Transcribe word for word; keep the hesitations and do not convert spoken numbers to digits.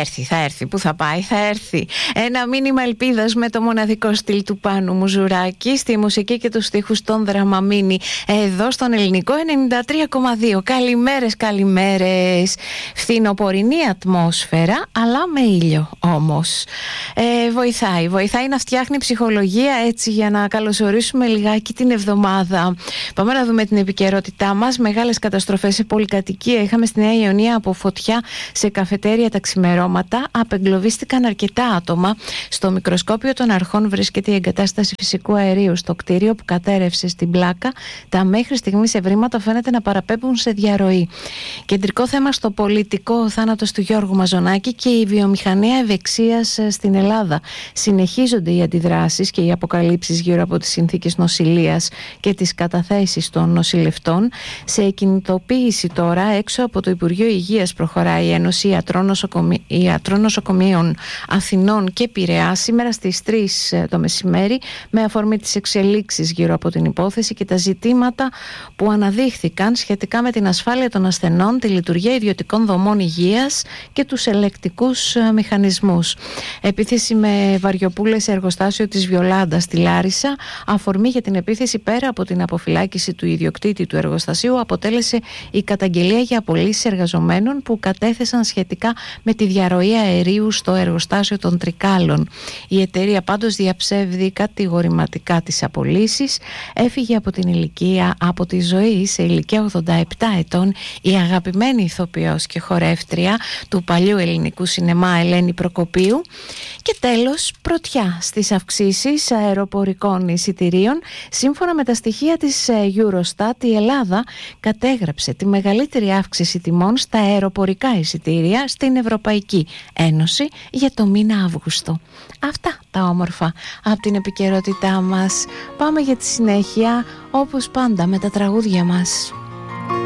έρθει, θα έρθει. Πού θα πάει, θα έρθει. Ένα μήνυμα ελπίδας με το μοναδικό στυλ του Πάνου Μουζουράκη, στη μουσική και τους στίχους των Δραμαμίνη, εδώ στον Ελληνικό ενενήντα τρία κόμμα δύο. Καλημέρες, καλημέρες. Φθινοπορεινή ατμόσφαιρα, αλλά με ήλιο όμως. Ε, βοηθάει, βοηθάει να φτιάχνει ψυχολογία, έτσι, για να καλωσορίσουμε λιγάκι την εβδομάδα. Πάμε να δούμε την επικαιρότητά μας. Μεγάλες καταστροφές σε πολυκατοικία είχαμε στη Νέα Ιωνία, από φωτιά σε καφετέρια τα ξημερώματα. Απεγκλωβίστηκαν αρκετά άτομα. Στο μικροσκόπιο των αρχών βρίσκεται η εγκατάσταση φυσικού αερίου στο κτίριο που κατέρευσε στην Πλάκα. Τα μέχρι στιγμής ευρήματα φαίνεται να παραπέμπουν σε διαρροή. Κεντρικό θέμα στο πολιτικό, ο θάνατος του Γιώργου Μαζονάκη και η βιομηχανία ευεξίας στην Ελλάδα. Συνεχίζονται οι αντιδράσεις και οι αποκαλύψεις γύρω από τις συνθήκες νοσηλείας και τις καταθέσεις των νοσηλευτών. Σε κινητοποίηση τώρα έξω από το Υπουργείο Υγείας προχωράει η Ένωση Ιατρών, Νοσοκομεί... Ιατρών Νοσοκομείων Αθηνών και Πειραιά σήμερα στις τρεις το μεσημέρι, με αφορμή τις εξελίξεις γύρω από την υπόθεση και τα ζητήματα που αναδείχθηκαν σχετικά με την ασφάλεια των ασθενών, τη λειτουργία ιδιωτικών δομών υγείας και τους ελεκτικούς μηχανισμούς. Επίθεση με βαριοπούλες σε εργοστάσιο της Βιολάντα στη Λάρισα. Αφορμή για την επίθεση, πέρα από την αποφυλάκηση του ιδιοκτήτη του εργοστασίου, αποτέλεσε η καταγγελία για απολύσεις εργαζομένων που κατέθεσαν σχετικά με τη διαρροή αερίου στο εργοστάσιο των Τρικάλων. Η εταιρεία πάντως διαψεύδει κατηγορηματικά τις απολύσεις. Έφυγε από την ηλικία, από τη ζωή σε ηλικία ογδόντα επτά ετών η αγαπημένη ηθοποιός και χορεύτρια του παλιού ελληνικού σινεμά Ελένη Προκοπίου. Και τέλος, πρωτιά στις αυξήσεις αεροπορικών εισιτηρίων. Σύμφωνα με τα στοιχεία της Eurostat, η Ελλάδα κατέγραψε τη μεγαλύτερη αύξηση τιμών στα αεροπορικά εισιτήρια στην Ευρωπαϊκή Ένωση για το μήνα Αύγουστο. Αυτά τα όμορφα από την επικαιρότητά μας. Πάμε για τη συνέχεια, όπως πάντα, με τα τραγούδια μας.